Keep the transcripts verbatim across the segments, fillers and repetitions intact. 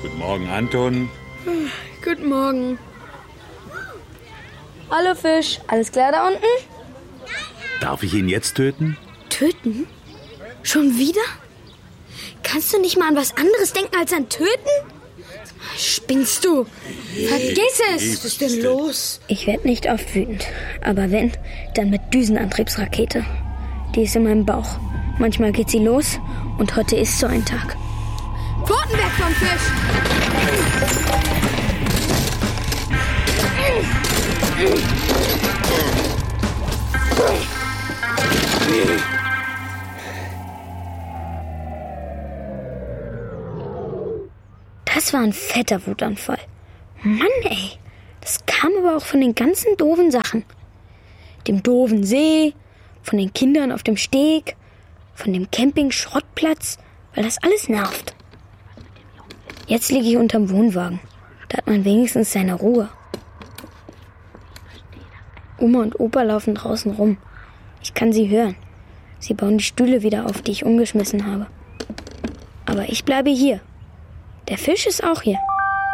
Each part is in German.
Guten Morgen, Anton. Guten Morgen. Hallo Fisch, alles klar da unten? Darf ich ihn jetzt töten? Töten? Schon wieder? Kannst du nicht mal an was anderes denken als an Töten? Spinnst du? Vergiss es! Was ist denn los? Ich werde nicht oft wütend. Aber wenn, dann mit Düsenantriebsrakete. Die ist in meinem Bauch. Manchmal geht sie los und heute ist so ein Tag. Pfoten weg vom Fisch! Das war ein fetter Wutanfall. Mann, ey. Das kam aber auch von den ganzen doofen Sachen. Dem doofen See, von den Kindern auf dem Steg, von dem Camping-Schrottplatz, weil das alles nervt. Jetzt liege ich unterm Wohnwagen. Da hat man wenigstens seine Ruhe. Oma und Opa laufen draußen rum. Ich kann sie hören. Sie bauen die Stühle wieder auf, die ich umgeschmissen habe. Aber ich bleibe hier. Der Fisch ist auch hier.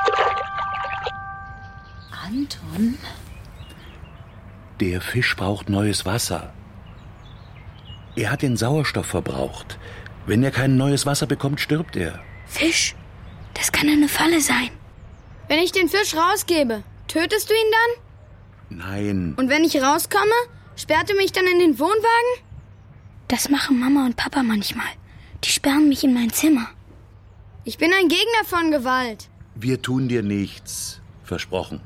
Anton? Der Fisch braucht neues Wasser. Er hat den Sauerstoff verbraucht. Wenn er kein neues Wasser bekommt, stirbt er. Fisch? Das kann eine Falle sein. Wenn ich den Fisch rausgebe, tötest du ihn dann? Nein. Und wenn ich rauskomme, sperrt du mich dann in den Wohnwagen? Das machen Mama und Papa manchmal. Die sperren mich in mein Zimmer. Ich bin ein Gegner von Gewalt. Wir tun dir nichts. Versprochen.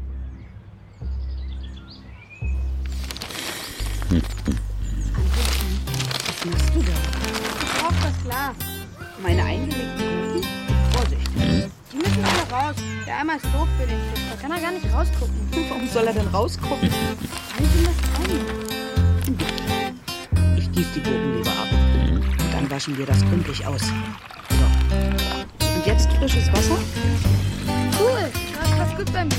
Was machst du da? Ich brauch das Glas. Meine eingelegten Gurken? Vorsicht. Die müssen alle raus. Der Eimer ist doof für den Fisch. Da kann er gar nicht rausgucken. Warum soll er denn rausgucken? Halt ihm das ein. Ich gieße die Gurken lieber ab. Und dann waschen wir das gründlich aus. So. Und jetzt frisches Wasser? Cool, das passt gut bei mir.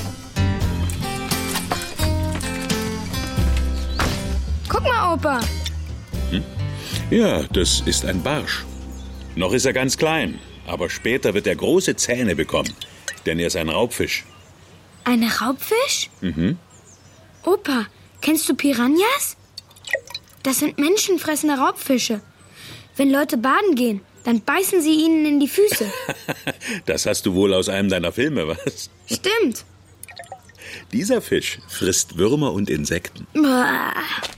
Guck mal, Opa. Hm? Ja, das ist ein Barsch. Noch ist er ganz klein, aber später wird er große Zähne bekommen, denn er ist ein Raubfisch. Ein Raubfisch? Mhm. Opa, kennst du Piranhas? Das sind menschenfressende Raubfische. Wenn Leute baden gehen, dann beißen sie ihnen in die Füße. Das hast du wohl aus einem deiner Filme, was? Stimmt. Dieser Fisch frisst Würmer und Insekten. Boah.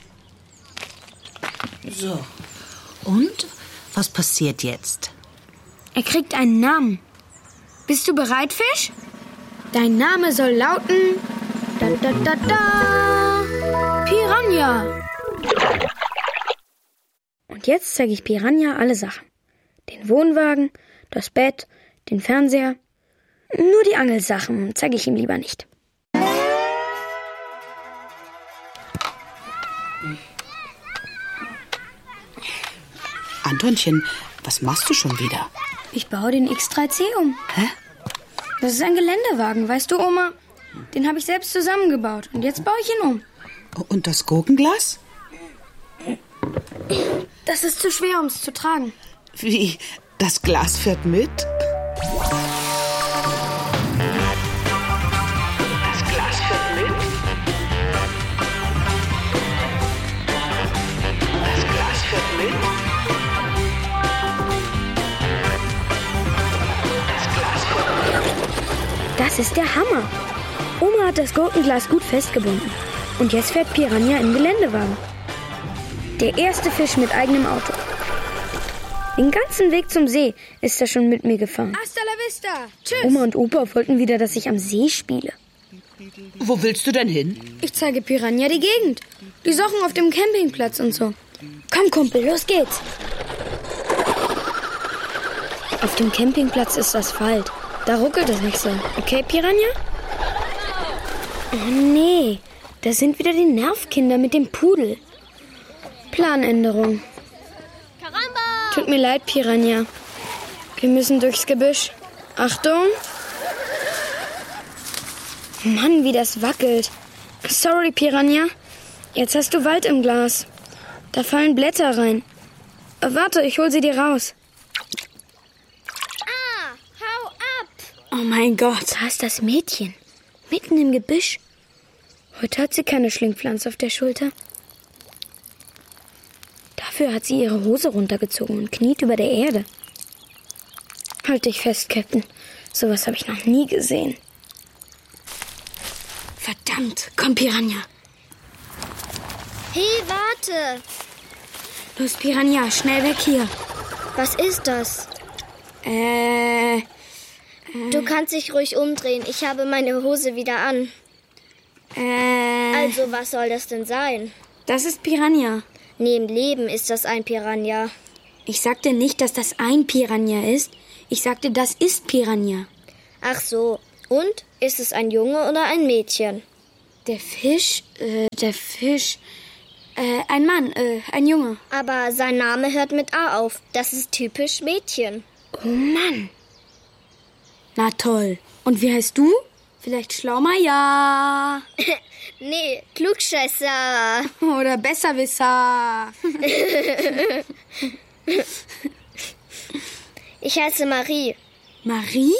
So. Und? Was passiert jetzt? Er kriegt einen Namen. Bist du bereit, Fisch? Dein Name soll lauten... Da, da, da, da, Piranha. Und jetzt zeige ich Piranha alle Sachen. Den Wohnwagen, das Bett, den Fernseher. Nur die Angelsachen zeige ich ihm lieber nicht. Antonchen, was machst du schon wieder? Ich baue den X drei C um. Hä? Das ist ein Geländewagen, weißt du, Oma? Den habe ich selbst zusammengebaut und jetzt baue ich ihn um. Und das Gurkenglas? Das ist zu schwer, um es zu tragen. Wie? Das Glas fährt mit? Das Glas fährt mit? Das Glas fährt mit? Das Glas fährt mit? Das ist der Hammer. Oma hat das Gurkenglas gut festgebunden. Und jetzt fährt Piranha im Geländewagen. Der erste Fisch mit eigenem Auto. Den ganzen Weg zum See ist er schon mit mir gefahren. Hasta la vista. Tschüss. Oma und Opa wollten wieder, dass ich am See spiele. Wo willst du denn hin? Ich zeige Piranha die Gegend. Die Sachen auf dem Campingplatz und so. Komm, Kumpel, los geht's. Auf dem Campingplatz ist Asphalt. Da ruckelt es nicht so. Okay, Piranha? Oh nee, da sind wieder die Nervkinder mit dem Pudel. Planänderung. Caramba! Tut mir leid, Piranha. Wir müssen durchs Gebüsch. Achtung! Mann, wie das wackelt. Sorry, Piranha. Jetzt hast du Wald im Glas. Da fallen Blätter rein. Warte, ich hol sie dir raus. Ah, hau ab! mein Gott. Da ist das Mädchen. Mitten im Gebüsch. Heute hat sie keine Schlingpflanze auf der Schulter. Dafür hat sie ihre Hose runtergezogen und kniet über der Erde. Halt dich fest, Captain. Sowas habe ich noch nie gesehen. Verdammt, komm, Piranha. Hey, warte. Los, Piranha, schnell weg hier. Was ist das? Äh, äh... Du kannst dich ruhig umdrehen. Ich habe meine Hose wieder an. Äh... Also, was soll das denn sein? Das ist Piranha. Neben Leben ist das ein Piranha. Ich sagte nicht, dass das ein Piranha ist. Ich sagte, das ist Piranha. Ach so. Und? Ist es ein Junge oder ein Mädchen? Der Fisch, äh, der Fisch, äh, ein Mann, äh, ein Junge. Aber sein Name hört mit A auf. Das ist typisch Mädchen. Oh Mann. Na toll. Und wie heißt du? Vielleicht Schlaumeier. Nee, Klugscheißer. Oder Besserwisser. Ich heiße Marie. Marie?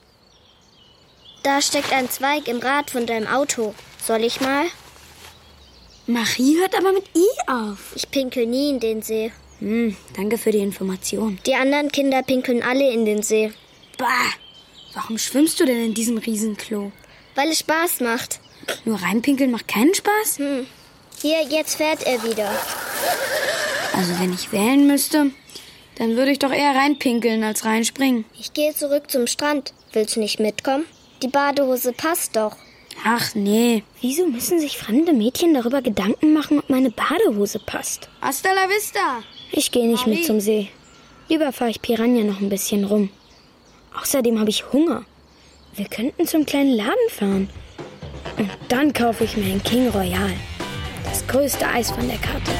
Da steckt ein Zweig im Rad von deinem Auto. Soll ich mal? Marie hört aber mit I auf. Ich pinkel nie in den See. Hm, danke für die Information. Die anderen Kinder pinkeln alle in den See. Bah! Warum schwimmst du denn in diesem Riesenklo? Weil es Spaß macht. Nur reinpinkeln macht keinen Spaß? Hm. Hier, jetzt fährt er wieder. Also wenn ich wählen müsste, dann würde ich doch eher reinpinkeln als reinspringen. Ich gehe zurück zum Strand. Willst du nicht mitkommen? Die Badehose passt doch. Ach nee. Wieso müssen sich fremde Mädchen darüber Gedanken machen, ob meine Badehose passt? Hasta la vista. Ich gehe nicht mit zum See. Lieber fahre ich Piranha noch ein bisschen rum. Außerdem habe ich Hunger. Wir könnten zum kleinen Laden fahren. Und dann kaufe ich mir ein King Royal. Das größte Eis von der Karte.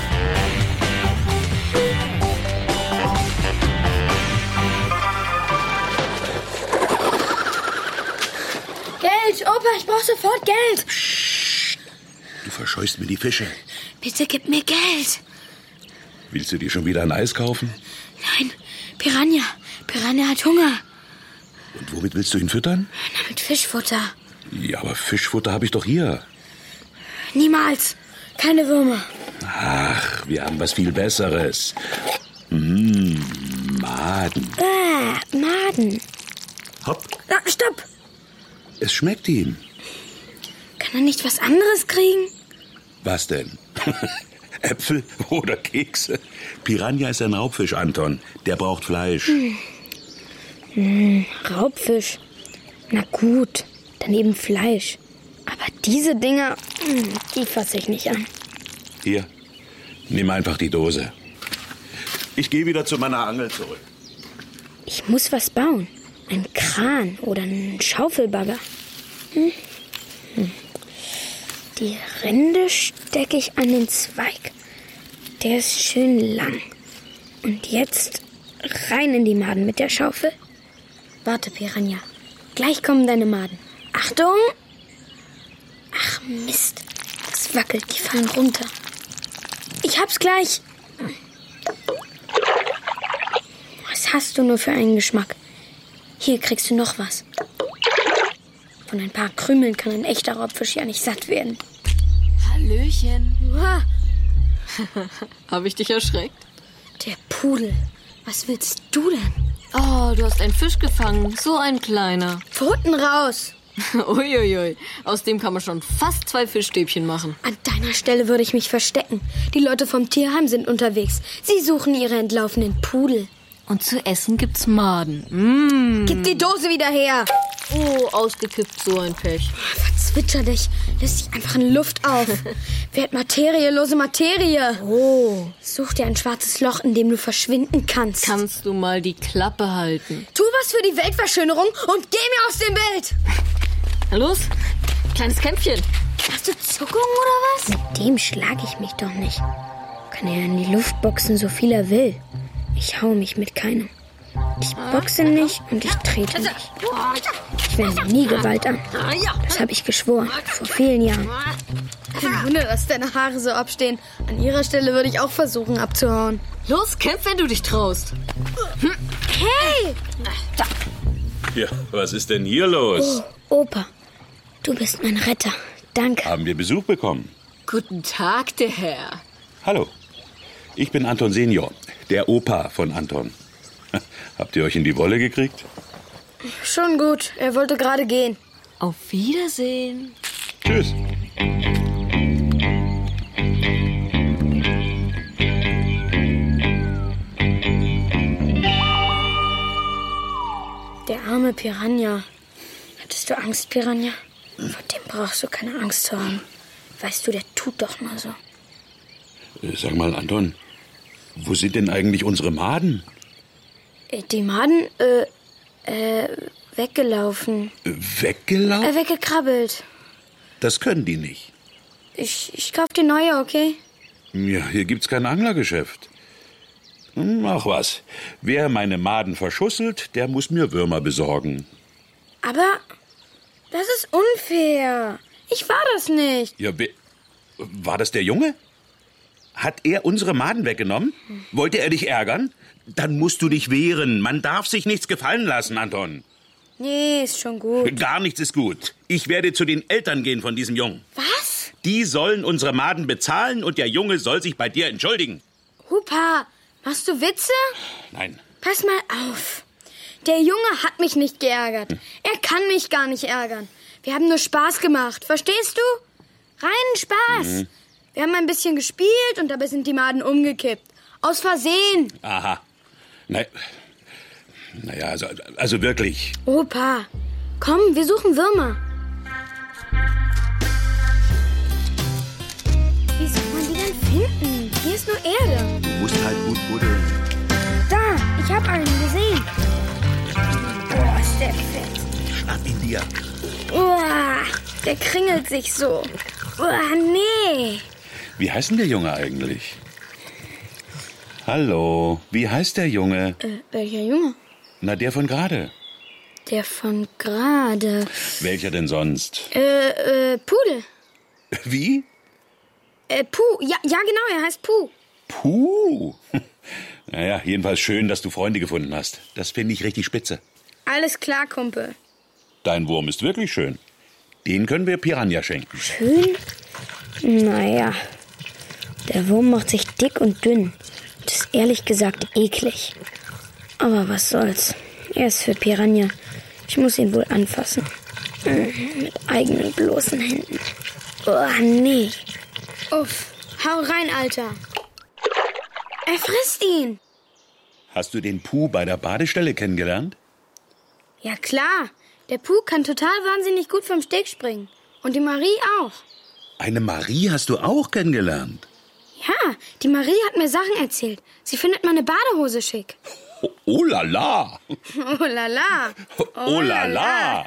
Geld, Opa, ich brauche sofort Geld. Psst. Du verscheust mir die Fische. Bitte gib mir Geld. Willst du dir schon wieder ein Eis kaufen? Nein, Piranha. Piranha hat Hunger. Und womit willst du ihn füttern? Na, mit Fischfutter. Ja, aber Fischfutter habe ich doch hier. Niemals. Keine Würmer. Ach, wir haben was viel Besseres. Mmh, Maden. Ah, Maden. Hopp. Ah, stopp. Es schmeckt ihm. Kann er nicht was anderes kriegen? Was denn? Äpfel oder Kekse? Piranha ist ein Raubfisch, Anton. Der braucht Fleisch. Hm. Hm, Raubfisch. Na gut, dann eben Fleisch. Aber diese Dinger, die fasse ich nicht an. Hier, nimm einfach die Dose. Ich gehe wieder zu meiner Angel zurück. Ich muss was bauen. Ein Kran oder ein Schaufelbagger. Hm. Hm. Die Rinde stecke ich an den Zweig. Der ist schön lang. Und jetzt rein in die Maden mit der Schaufel. Warte, Piranha. Gleich kommen deine Maden. Achtung! Ach, Mist. Das wackelt, die fallen runter. Ich hab's gleich. Was hast du nur für einen Geschmack? Hier kriegst du noch was. Von ein paar Krümeln kann ein echter Raubfisch ja nicht satt werden. Hallöchen. Uah, Habe ich dich erschreckt? der Pudel. Was willst du denn? Oh, du hast einen Fisch gefangen. So ein kleiner. Pfoten raus. Uiuiui. Aus dem kann man schon fast zwei Fischstäbchen machen. An deiner Stelle würde ich mich verstecken. Die Leute vom Tierheim sind unterwegs. Sie suchen ihre entlaufenen Pudel. Und zu essen gibt's Maden. Mmh. Gib die Dose wieder her. Oh, ausgekippt, so ein Pech. Verzwitscher dich. Löst dich einfach in Luft auf. Werd materielose Materie. Oh. Such dir ein schwarzes Loch, in dem du verschwinden kannst. Kannst du mal die Klappe halten? Tu was für die Weltverschönerung und geh mir aus dem Bild. Na los, kleines Kämpfchen. Hast du Zuckung oder was? Mit dem schlage ich mich doch nicht. Kann er in die Luft boxen, so viel er will. Ich hau mich mit keinem. Ich boxe nicht und ich trete nicht. Ich wende nie Gewalt an. Das habe ich geschworen, vor vielen Jahren. Kein Wunder, dass deine Haare so abstehen. An ihrer Stelle würde ich auch versuchen abzuhauen. Los, kämpf, wenn du dich traust. Hey! Ja, was ist denn hier los? Oh, Opa, du bist mein Retter. Danke. Haben wir Besuch bekommen? Guten Tag, der Herr. Hallo, ich bin Anton Senior, der Opa von Anton. Habt ihr euch in die Wolle gekriegt? Schon gut, er wollte gerade gehen. Auf Wiedersehen. Tschüss. Der arme Piranha. Hattest du Angst, Piranha? Vor dem brauchst du keine Angst zu haben. Weißt du, der tut doch nur so. Sag mal, Anton, wo sind denn eigentlich unsere Maden? Die Maden, äh, äh, weggelaufen. Weggelaufen? Äh, weggekrabbelt. Das können die nicht. Ich, ich kauf die neue, okay? Ja, hier gibt's kein Anglergeschäft. Hm, ach was, wer meine Maden verschusselt, der muss mir Würmer besorgen. Aber das ist unfair. Ich war das nicht. Ja, wer, war das der Junge? Hat er unsere Maden weggenommen? Wollte er dich ärgern? Dann musst du dich wehren. Man darf sich nichts gefallen lassen, Anton. Nee, ist schon gut. Gar nichts ist gut. Ich werde zu den Eltern gehen von diesem Jungen. Was? Die sollen unsere Maden bezahlen und der Junge soll sich bei dir entschuldigen. Hupa, machst du Witze? Nein. Pass mal auf. Der Junge hat mich nicht geärgert. Er kann mich gar nicht ärgern. Wir haben nur Spaß gemacht. Verstehst du? Reinen Spaß. Mhm. Wir haben ein bisschen gespielt und dabei sind die Maden umgekippt. Aus Versehen. Aha. Na, naja, also, also wirklich. Opa, komm, wir suchen Würmer. Wie soll man die denn finden? Hier ist nur Erde. Du musst halt gut buddeln. Da, ich hab einen gesehen. Oh, ist der fett. Schnapp ihn dir. Oh, der kringelt sich so. Oh, nee. Wie heißt denn der Junge eigentlich? Hallo, wie heißt der Junge? Äh, welcher Junge? Na, der von gerade. Der von gerade. Welcher denn sonst? Äh, äh, Pudel. Wie? Äh, Puh. Ja, ja, genau, er heißt Puh. Puh. Naja, jedenfalls schön, dass du Freunde gefunden hast. Das finde ich richtig spitze. Alles klar, Kumpel. Dein Wurm ist wirklich schön. Den können wir Piranha schenken. Schön? Naja, der Wurm macht sich dick und dünn. Das ist ehrlich gesagt eklig. Aber was soll's. Er ist für Piranha. Ich muss ihn wohl anfassen. Mit eigenen bloßen Händen. Oh, nee. Uff, hau rein, Alter. Er frisst ihn. Hast du den Puh bei der Badestelle kennengelernt? Ja, klar. Der Puh kann total wahnsinnig gut vom Steg springen. Und die Marie auch. Eine Marie hast du auch kennengelernt? Ja, die Marie hat mir Sachen erzählt. Sie findet meine Badehose schick. Oh, oh la la. Oh la la. Oh, oh la la.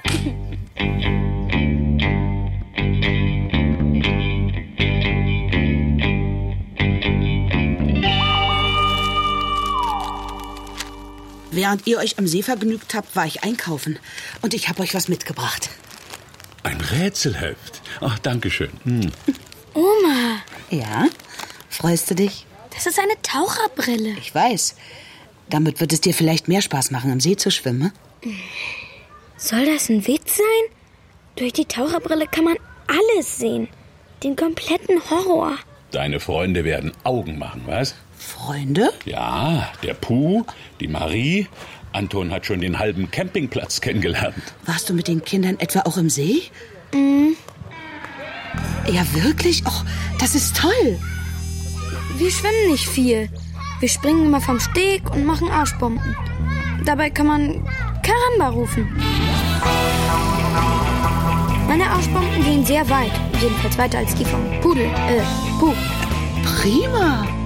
Während ihr euch am See vergnügt habt, war ich einkaufen. Und ich habe euch was mitgebracht. Ein Rätselheft. Ach, danke schön. Hm. Oma. Ja? Freust du dich? Das ist eine Taucherbrille. Ich weiß. Damit wird es dir vielleicht mehr Spaß machen, am See zu schwimmen. Soll das ein Witz sein? Durch die Taucherbrille kann man alles sehen. Den kompletten Horror. Deine Freunde werden Augen machen, was? Freunde? Ja, der Puh, die Marie. Anton hat schon den halben Campingplatz kennengelernt. Warst du mit den Kindern etwa auch im See? Mhm. Ja, wirklich? Oh, das ist toll. Wir schwimmen nicht viel. Wir springen immer vom Steg und machen Arschbomben. Dabei kann man Karamba rufen. Meine Arschbomben gehen sehr weit. Jedenfalls weiter als die vom Pudel, äh, Puh. Prima.